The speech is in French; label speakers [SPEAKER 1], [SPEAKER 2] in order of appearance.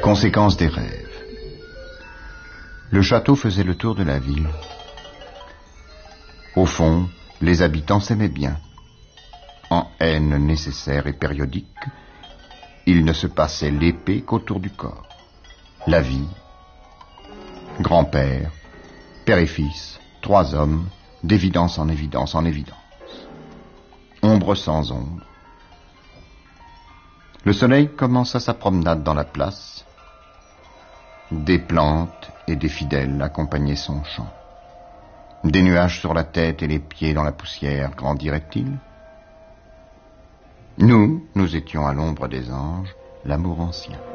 [SPEAKER 1] Conséquence des rêves. Le château faisait le tour de la ville. Au fond, les habitants s'aimaient bien. En haine nécessaire et périodique, il ne se passait l'épée qu'autour du corps. La vie, grand-père, père et fils, 3 hommes, d'évidence en évidence en évidence. Ombre sans ombre. Le soleil commença sa promenade dans la place. Des plantes et des fidèles accompagnaient son chant. Des nuages sur la tête et les pieds dans la poussière grandiraient-ils? Nous étions à l'ombre des anges, l'amour ancien.